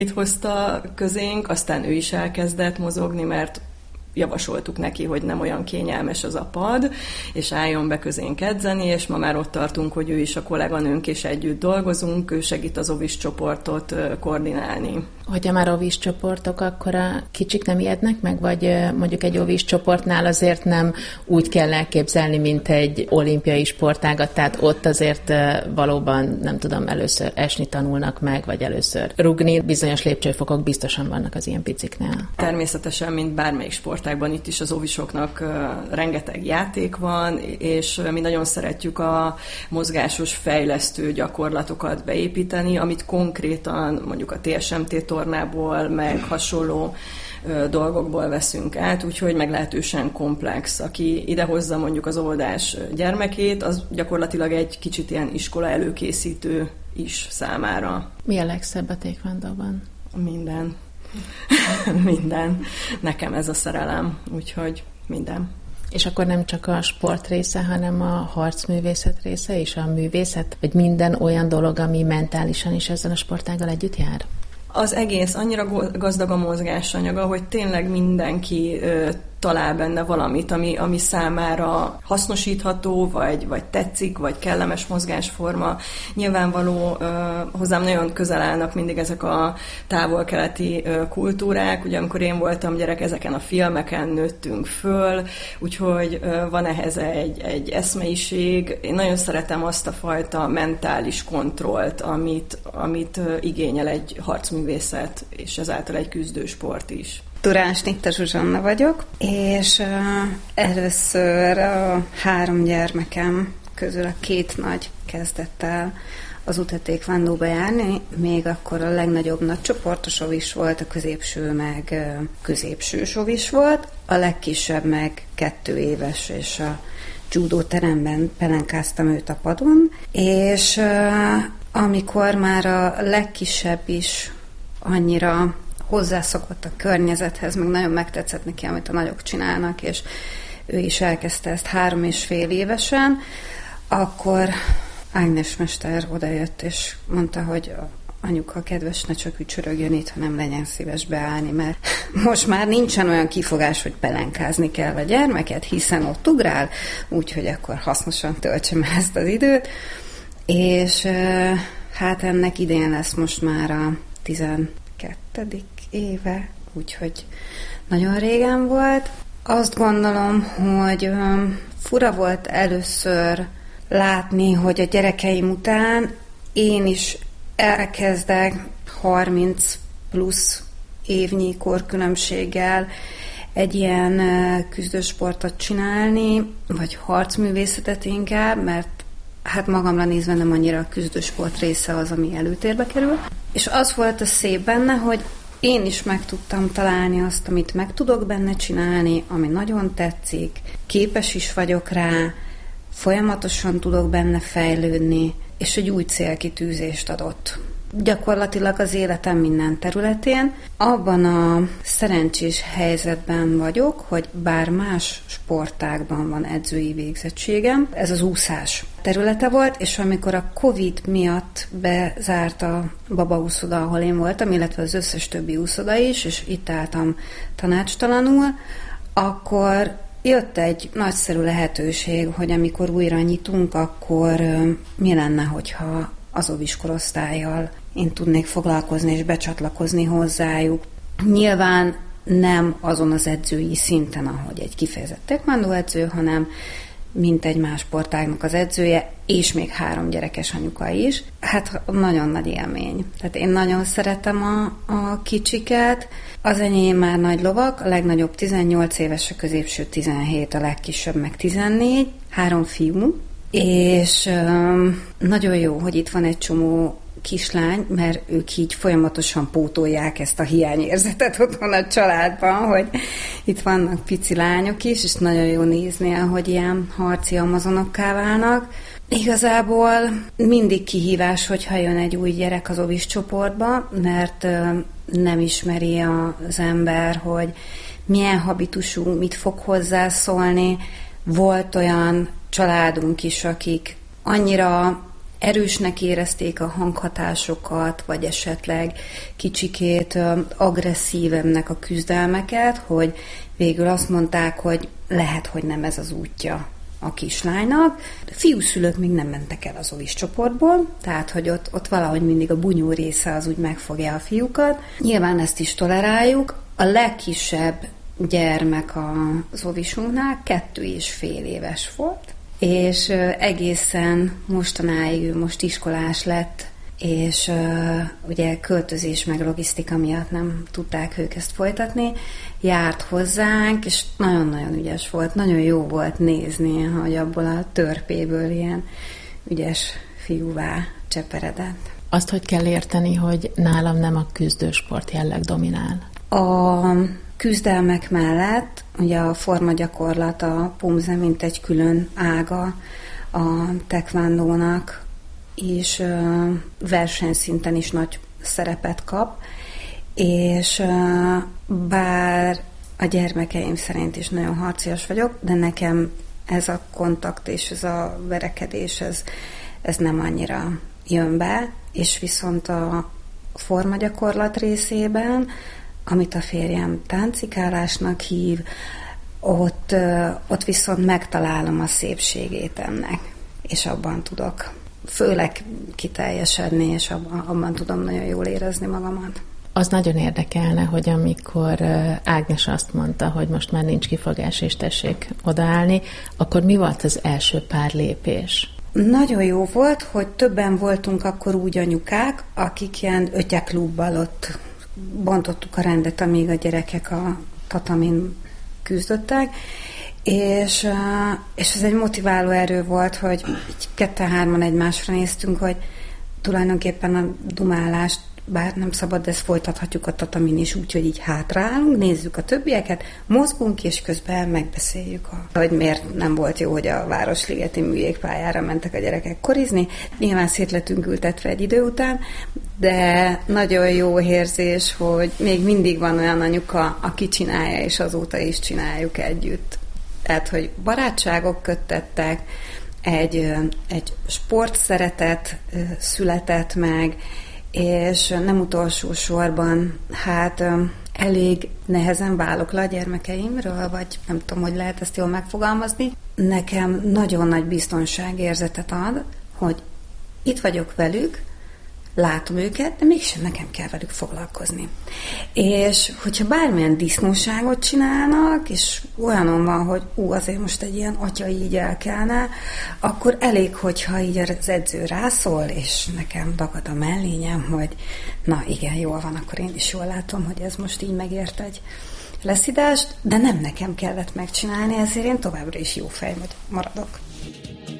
Itt hozta közénk, aztán ő is elkezdett mozogni, mert javasoltuk neki, hogy nem olyan kényelmes az a pad, és álljon be közénk edzeni, és ma már ott tartunk, hogy ő is a kolléganőnk, és együtt dolgozunk, ő segít az ovis csoportot koordinálni. Hogyha már ovis csoportok, akkor a kicsik nem ijednek meg, vagy mondjuk egy ovis csoportnál azért nem úgy kell elképzelni, mint egy olimpiai sportágat, tehát ott azért valóban, nem tudom, először esni tanulnak meg, vagy először rugni. Bizonyos lépcsőfokok biztosan vannak az ilyen piciknél. Természetesen, mint bármelyik sportágban, itt is az ovisoknak rengeteg játék van, és mi nagyon szeretjük a mozgásos fejlesztő gyakorlatokat beépíteni, amit konkrétan mondjuk a TSMT tornából, meg hasonló dolgokból veszünk át, úgyhogy meglehetősen komplex. Aki idehozza mondjuk az óvodás gyermekét, az gyakorlatilag egy kicsit ilyen iskola előkészítő is számára. Mi a legszebb a taekwondóban? Minden. Minden. Nekem ez a szerelem, úgyhogy minden. És akkor nem csak a sport része, hanem a harcművészet része is, a művészet, vagy minden olyan dolog, ami mentálisan is ezzel a sportággal együtt jár? Az egész annyira gazdag a mozgásanyaga, hogy tényleg mindenki talál benne valamit, ami számára hasznosítható, vagy tetszik, vagy kellemes mozgásforma. Nyilvánvaló, hozzám nagyon közel állnak mindig ezek a távol-keleti kultúrák. Ugye amikor én voltam gyerek, ezeken a filmeken nőttünk föl, úgyhogy van ehhez egy eszmeiség. Én nagyon szeretem azt a fajta mentális kontrollt, amit igényel egy harcművészet, és ezáltal egy küzdősport is. Durán Snitter Zsuzsanna vagyok, és először a 3 gyermekem közül a 2 nagy kezdett el az utat taekwondóba járni, még akkor a legnagyobb nagycsoportos ovis volt, a középső meg középsős ovis volt, a legkisebb meg 2 éves, és a judó teremben pelenkáztam őt a padon, és amikor már a legkisebb is annyira hozzászokott a környezethez, meg nagyon megtetszett neki, amit a nagyok csinálnak, és ő is elkezdte ezt 3,5 évesen, akkor Ágnes mester odajött, és mondta, hogy anyuka, kedves, ne csak ücsörögjön itt, hanem legyen szíves beállni, mert most már nincsen olyan kifogás, hogy pelenkázni kell a gyermeket, hiszen ott ugrál, úgyhogy akkor hasznosan töltsem ezt az időt, és hát ennek idén lesz most már a 12. éve, úgyhogy nagyon régen volt. Azt gondolom, hogy fura volt először látni, hogy a gyerekeim után én is elkezdek 30 plusz évnyi korkülönbséggel egy ilyen küzdősportot csinálni, vagy harcművészetet inkább, mert hát magamra nézve nem annyira a küzdősport része az, ami előtérbe kerül. És az volt a szép benne, hogy én is meg tudtam találni azt, amit meg tudok benne csinálni, ami nagyon tetszik, képes is vagyok rá, folyamatosan tudok benne fejlődni, és egy új célkitűzést adott. Gyakorlatilag az életem minden területén. Abban a szerencsés helyzetben vagyok, hogy bár más sportágban van edzői végzettségem, ez az úszás területe volt, és amikor a Covid miatt bezárt a babaúszoda, ahol én voltam, illetve az összes többi úszoda is, és itt álltam tanácstalanul, akkor jött egy nagyszerű lehetőség, hogy amikor újra nyitunk, akkor mi lenne, hogyha az ovis korosztállyal én tudnék foglalkozni és becsatlakozni hozzájuk. Nyilván nem azon az edzői szinten, ahogy egy kifejezett taekwondo edző, hanem mint egy más sportágnak az edzője, és még 3 gyerekes anyuka is. Hát nagyon nagy élmény. Tehát én nagyon szeretem a kicsiket. Az enyém már nagy lovak, a legnagyobb 18 éves, a középső 17, a legkisebb meg 14, 3 fiú. És nagyon jó, hogy itt van egy csomó kislány, mert ők így folyamatosan pótolják ezt a hiányérzetet otthon a családban, hogy itt vannak pici lányok is, és nagyon jó nézni, ahogy ilyen harci amazonokká válnak. Igazából mindig kihívás, hogyha jön egy új gyerek az ovis csoportba, mert nem ismeri az ember, hogy milyen habitusú, mit fog hozzászólni. Volt olyan családunk is, akik annyira erősnek érezték a hanghatásokat, vagy esetleg kicsikét agresszívemnek a küzdelmeket, hogy végül azt mondták, hogy lehet, hogy nem ez az útja a kislánynak. Fiúszülők még nem mentek el az ovis csoportból, tehát hogy ott valahogy mindig a bunyó része az úgy megfogja a fiúkat. Nyilván ezt is toleráljuk. A legkisebb gyermek az ovisunknál 2,5 éves volt, és egészen mostanáig ő most iskolás lett, és ugye költözés meg logisztika miatt nem tudták ők ezt folytatni. Járt hozzánk, és nagyon-nagyon ügyes volt, nagyon jó volt nézni, hogy abból a törpéből ilyen ügyes fiúvá cseperedett. Azt hogy kell érteni, hogy nálam nem a küzdősport jelleg dominál? A küzdelmek mellett ugye a formagyakorlat, a pumze, mint egy külön ága a tekvándónak, és versenyszinten is nagy szerepet kap, és bár a gyermekeim szerint is nagyon harcias vagyok, de nekem ez a kontakt és ez a verekedés, ez nem annyira jön be, és viszont a formagyakorlat részében, amit a férjem táncikálásnak hív, ott viszont megtalálom a szépségét ennek, és abban tudok főleg kiteljesedni, és abban tudom nagyon jól érezni magamat. Az nagyon érdekelne, hogy amikor Ágnes azt mondta, hogy most már nincs kifogás, és tessék odaállni, akkor mi volt az első pár lépés? Nagyon jó volt, hogy többen voltunk akkor úgy anyukák, akik ilyen ötyeklubbal ott bontottuk a rendet, amíg a gyerekek a tatamin küzdöttek, és ez egy motiváló erő volt, hogy ketten-hárman egymásra néztünk, hogy tulajdonképpen a dumálást, bár nem szabad, de ezt folytathatjuk a tatamin is, úgyhogy így hátraállunk, nézzük a többieket, mozgunk, és közben megbeszéljük, hogy miért nem volt jó, hogy a Városligeti műjégpályára mentek a gyerekek korizni. Nyilván szét lettünk ültetve egy idő után, de nagyon jó érzés, hogy még mindig van olyan anyuka, aki csinálja, és azóta is csináljuk együtt. Tehát, hogy barátságok köttettek, egy sportszeretet született meg, és nem utolsó sorban, hát elég nehezen válok le a gyermekeimről, vagy nem tudom, hogy lehet ezt jól megfogalmazni. Nekem nagyon nagy biztonságérzetet ad, hogy itt vagyok velük, látom őket, de mégsem nekem kell velük foglalkozni. És hogyha bármilyen disznóságot csinálnak, és olyanon van, hogy azért most egy ilyen atya így elkelne, akkor elég, hogyha így az edző rászól, és nekem dagad a mellényem, hogy na igen, jól van, akkor én is jól látom, hogy ez most így megért egy leszidást, de nem nekem kellett megcsinálni, ezért én továbbra is jó fej maradok.